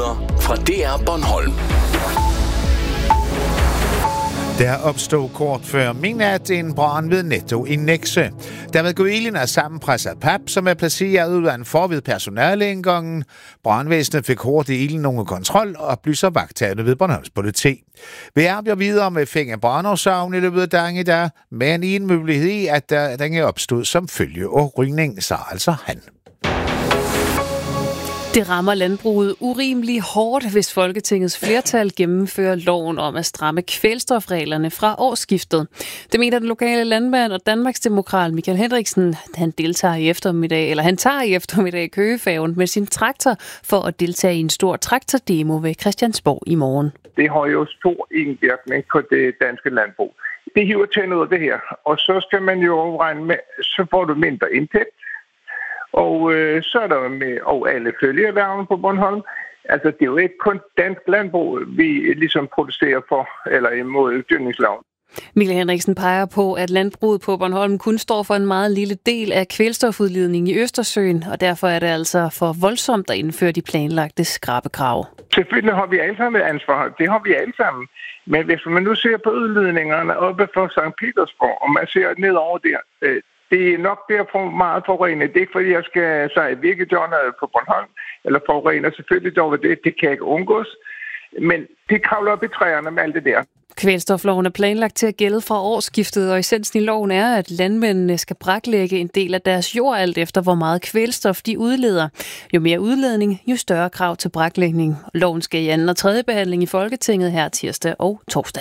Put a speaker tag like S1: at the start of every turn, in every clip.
S1: nyheder fra DR Bornholm.
S2: Der opstod kort før midnat en brand ved Netto i Nexø. Der ved gå ilden af sammenpresset pap, som er placeret ud af en forvid personaleindgangen. Brandvæsenet fik hurtigt ilden under kontrol og oplyser vagthavende ved Bornholms politi. Vi arbejder videre med fænge brandårsagen i løbet af dagen i dag, men i en mulighed, at den er opstået som følge af rygning, så altså han.
S3: Det rammer landbruget urimelig hårdt, hvis Folketingets flertal gennemfører loven om at stramme kvælstofreglerne fra årsskiftet. Det mener den lokale landmand og Danmarksdemokrat Michael Henriksen. Han tager i eftermiddag i Køgefærgen med sin traktor for at deltage i en stor traktordemo ved Christiansborg i morgen.
S4: Det har jo stor indvirkning på det danske landbrug. Det hiver til noget af det her, og så skal man jo regne med, så får du mindre indtægt. Og så er der med og alle følgeerhvervene på Bornholm. Altså, det er jo ikke kun dansk landbrug, vi ligesom producerer for, eller imod dyrkningsloven.
S3: Michael Henriksen peger på, at landbruget på Bornholm kun står for en meget lille del af kvælstofudledningen i Østersøen, og derfor er det altså for voldsomt at indføre de planlagte skrabekrav.
S4: Selvfølgelig har vi alle sammen et ansvar. Det har vi alle sammen. Men hvis man nu ser på udledningerne oppe for St. Petersborg, og man ser nedover der, det er nok derfor meget forurenet. Det er ikke fordi, jeg skal sige, hvilket job er på Bornholm, eller forurener selvfølgelig dog det kan ikke undgås. Men det kravler op i træerne med alt det der.
S3: Kvælstofloven er planlagt til at gælde fra årsskiftet, og essensen i loven er, at landmændene skal braklægge en del af deres jord alt efter, hvor meget kvælstof de udleder. Jo mere udledning, jo større krav til braklægning. Loven skal i anden og tredje behandling i Folketinget her tirsdag og torsdag.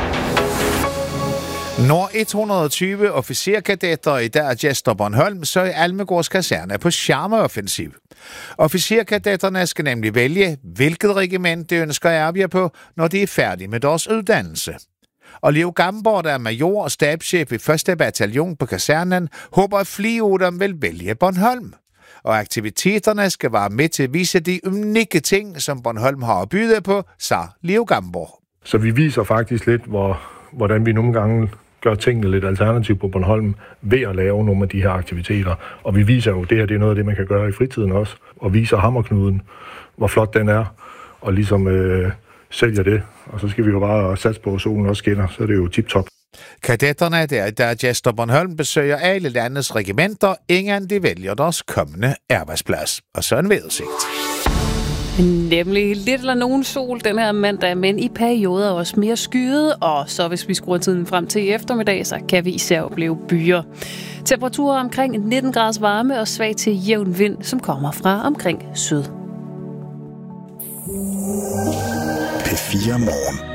S2: Når 120 officerkadetter i dag gæster Bornholm, så er Almegårds kaserne på charmeoffensiv. Officerkadetterne skal nemlig vælge, hvilket regiment de ønsker at arbejde på, når de er færdige med deres uddannelse. Og Leo Gamborg, der er major og stabschef i 1. bataljon på kasernen, håber at flere af dem vil vælge Bornholm. Og aktiviteterne skal være med til at vise de unikke ting, som Bornholm har at byde på, sagde Leo Gamborg.
S5: Så vi viser faktisk lidt, hvordan vi nogle gange gør tingene lidt alternativt på Bornholm ved at lave nogle af de her aktiviteter. Og vi viser jo, det her det er noget af det, man kan gøre i fritiden også. Og viser hammerknuden, hvor flot den er, og ligesom sælger det. Og så skal vi jo bare satse på, at solen også skinner, så er det jo tip-top.
S2: Kadetterne, der gæster Bornholm, besøger alle landets regimenter, ingen de vælger deres kommende arbejdsplads. Og så en vejrudsigt.
S3: Nemlig lidt eller nogen sol den her mandag, men i perioder også mere skyet, og så hvis vi skruer tiden frem til i eftermiddag, så kan vi især opleve byer. Temperaturer omkring 19 graders varme og svag til jævn vind, som kommer fra omkring syd.
S6: P4 Morgen.